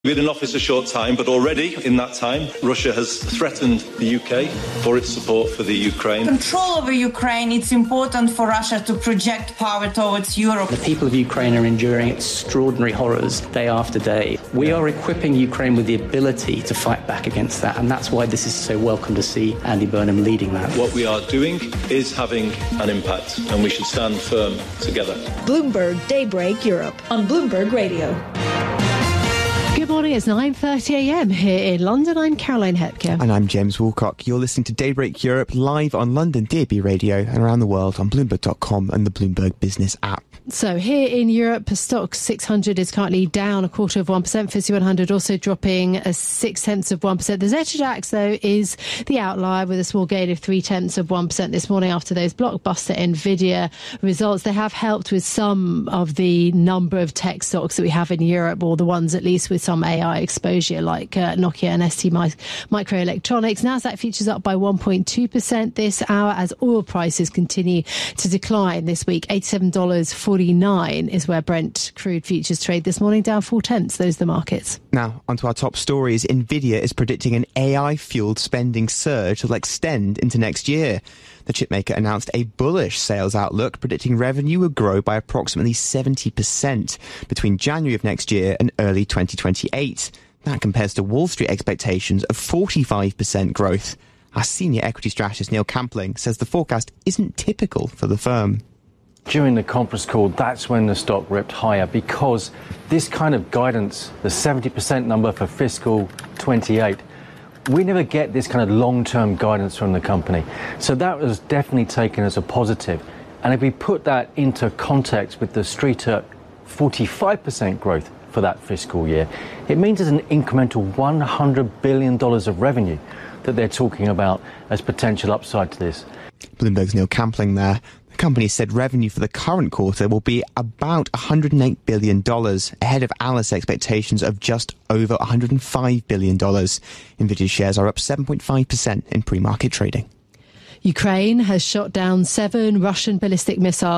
We've been in office a short time, but already in that time, Russia has threatened the UK for its support for the Ukraine. Control over Ukraine, it's important for Russia to project power towards Europe. The people of Ukraine are enduring extraordinary horrors day after day. We are equipping Ukraine with the ability to fight back against that, and that's why this is so welcome to see Andy Burnham leading that. What we are doing is having an impact, and we should stand firm together. Bloomberg Daybreak Europe on Bloomberg Radio. Good morning, it's 9:30am here in London. I'm Caroline Hepker. And I'm James Woolcock. You're listening to Daybreak Europe live on London DAB Radio and around the world on Bloomberg.com and the Bloomberg Business app. So here in Europe, Stoxx 600 is currently down 0.25%. FTSE 100 also dropping 0.6%. The Zeta DAX, though, is the outlier with a small gain of 0.3% this morning after those blockbuster Nvidia results. They have helped with some of the number of tech stocks that we have in Europe, or the ones at least with some AI exposure, like Nokia and ST Microelectronics. Nasdaq futures up by 1.2% this hour as oil prices continue to decline this week. $87.49 is where Brent crude futures trade this morning, down 0.4. Those are the markets. Now, onto our top stories. Nvidia is predicting an AI-fueled spending surge that will extend into next year. The chipmaker announced a bullish sales outlook, predicting revenue will grow by approximately 70% between January of next year and early 2028. That compares to Wall Street expectations of 45% growth. Our senior equity strategist Neil Campling says the forecast isn't typical for the firm. During the conference call, that's when the stock ripped higher, because this kind of guidance, the 70% number for fiscal 28, we never get this kind of long-term guidance from the company. So that was definitely taken as a positive. And if we put that into context with the street at 45% growth for that fiscal year, it means there's an incremental $100 billion of revenue that they're talking about as potential upside to this. Bloomberg's Neil Campling there. The company said revenue for the current quarter will be about $108 billion, ahead of analyst expectations of just over $105 billion. Nvidia shares are up 7.5% in pre-market trading. Ukraine has shot down 7 Russian ballistic missiles